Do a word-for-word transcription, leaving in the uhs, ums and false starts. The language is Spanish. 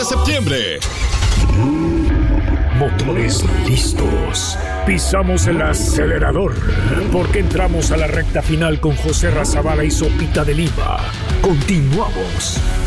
de septiembre. Motores listos. Pisamos el acelerador porque entramos a la recta final con José Razabala y Sopita de Lima. Continuamos.